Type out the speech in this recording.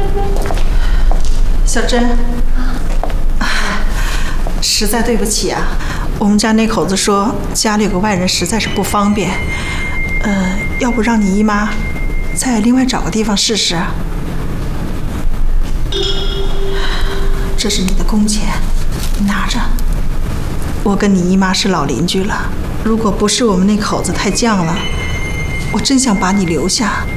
小珍，实在对不起啊，我们家那口子说家里有个外人实在是不方便，要不让你姨妈再另外找个地方试试啊？这是你的工钱，你拿着。我跟你姨妈是老邻居了，如果不是我们那口子太犟了，我真想把你留下，